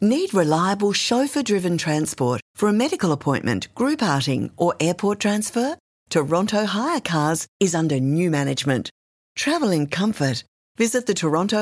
Need reliable chauffeur-driven transport for a medical appointment, group outing or airport transfer? Toronto Hire Cars is under new management. Travel in comfort. Visit the Toronto